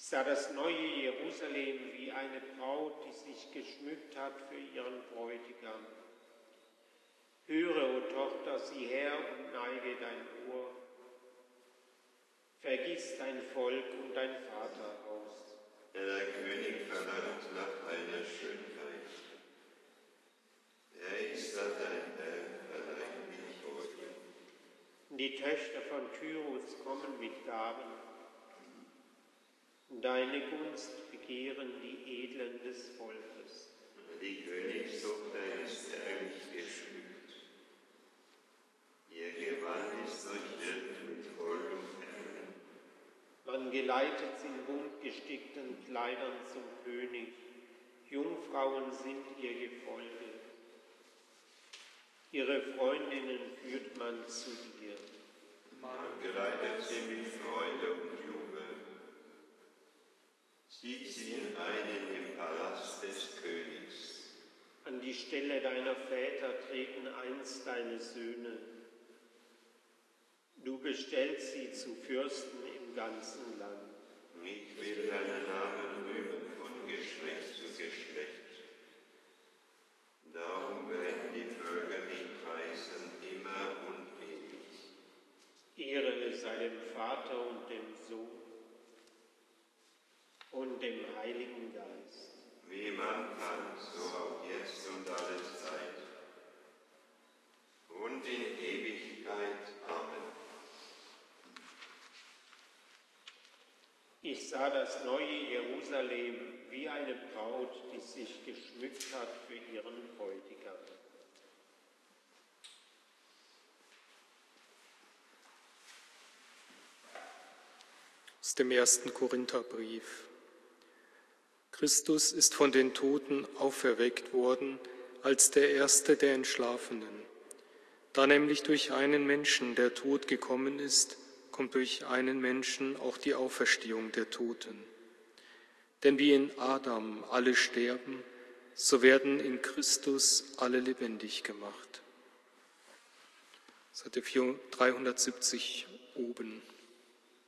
sah das neue Jerusalem wie eine Braut, die sich geschmückt hat für ihren Bräutigam. Höre, o Tochter, sieh her und neige dein Ohr. Vergiss dein Volk und dein Vaterhaus. Der König verlangt nach einer Schönheit. Er ist an dein Berg verleihlich Freude. Die Töchter von Tyrus kommen mit Gaben. Deine Gunst begehren die Edlen des Volkes. Die Königstochter ist herrlich geschmückt. Ihr Gewand ist durchwirkt mit Gold und Perlen. Man geleitet sie in bunt gestickten Kleidern zum König. Jungfrauen sind ihr Gefolge. Ihre Freundinnen führt man zu dir. Man geleitet sie mit Freude und Jubel. Sie ziehen ein in den Palast des Königs. An die Stelle deiner Väter treten einst deine Söhne. Du bestellst sie zu Fürsten im ganzen Land. Ich will deinen Namen rühmen von Geschlecht zu Geschlecht. Darum werden die Völker dich preisen, immer und ewig. Ehre sei dem Vater und dem Sohn und dem Heiligen Geist. Wie im Anfang, so auch jetzt und alle Zeit. Und in Ewigkeit. Amen. Ich sah das neue Jerusalem wie eine Braut, die sich geschmückt hat für ihren Bräutigam. Aus dem 1. Korintherbrief. Christus ist von den Toten auferweckt worden als der Erste der Entschlafenen. Da nämlich durch einen Menschen der Tod gekommen ist, kommt durch einen Menschen auch die Auferstehung der Toten. Denn wie in Adam alle sterben, so werden in Christus alle lebendig gemacht. Seite 370 oben.